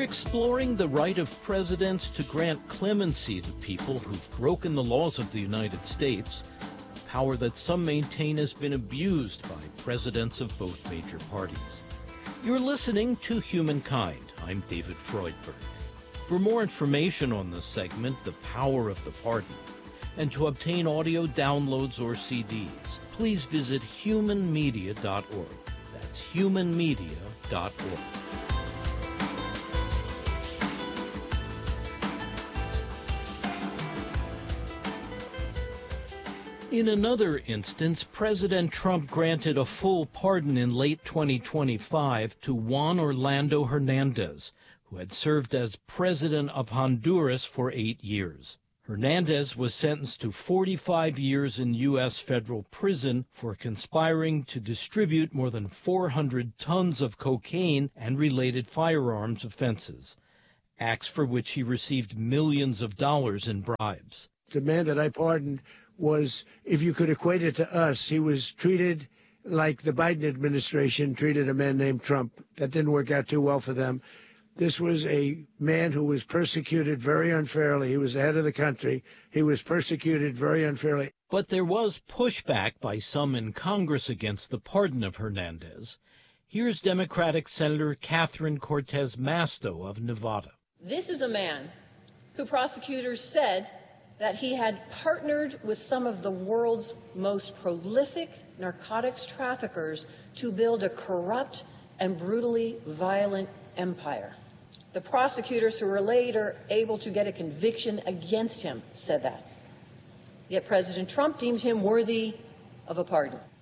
exploring the right of presidents to grant clemency to people who've broken the laws of the United States, a power that some maintain has been abused by presidents of both major parties. You're listening to Humankind. I'm David Freudberg. For more information on this segment, The Power of the Pardon, and to obtain audio downloads or CDs, please visit humanmedia.org. That's humanmedia.org. In another instance, President Trump granted a full pardon in late 2025 to Juan Orlando Hernandez, who had served as president of Honduras for 8 years. Hernandez was sentenced to 45 years in U.S. federal prison for conspiring to distribute more than 400 tons of cocaine and related firearms offenses, acts for which he received millions of dollars in bribes. The man that I pardoned was, if you could equate it to us, he was treated like the Biden administration treated a man named Trump. That didn't work out too well for them. This was a man who was persecuted very unfairly. He was the head of the country. He was persecuted very unfairly. But there was pushback by some in Congress against the pardon of Hernandez. Here's Democratic Senator Catherine Cortez Masto of Nevada. This is a man who prosecutors said that he had partnered with some of the world's most prolific narcotics traffickers to build a corrupt and brutally violent empire. The prosecutors who were later able to get a conviction against him said that. Yet President Trump deemed him worthy of a pardon.